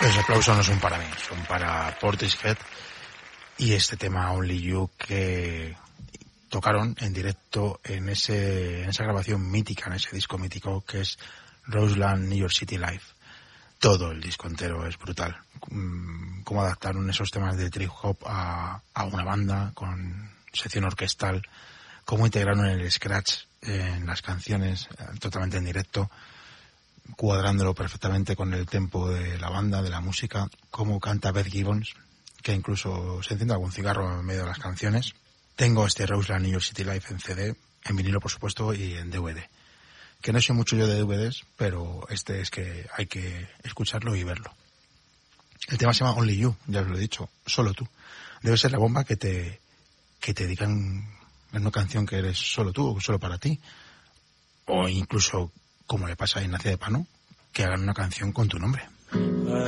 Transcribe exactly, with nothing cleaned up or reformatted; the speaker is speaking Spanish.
Los aplausos no son para mí, son para Portishead y este tema Only You que tocaron en directo en ese en esa grabación mítica, en ese disco mítico que es Roseland New York City Live. Todo el disco entero es brutal. Cómo adaptaron esos temas de trip hop a, a una banda con sección orquestal, cómo integraron el scratch en las canciones totalmente en directo, cuadrándolo perfectamente con el tempo de la banda, de la música, cómo canta Beth Gibbons, que incluso se enciende algún cigarro en medio de las canciones. Tengo este Roseland New York City Live en C D, en vinilo por supuesto y en D V D. Que no soy mucho yo de D V Ds, pero este es que hay que escucharlo y verlo. El tema se llama Only You, ya os lo he dicho, solo tú. Debe ser la bomba que te que te digan en una canción que eres solo tú, solo para ti. O incluso, como le pasa a Ignacia de Pano, que hagan una canción con tu nombre.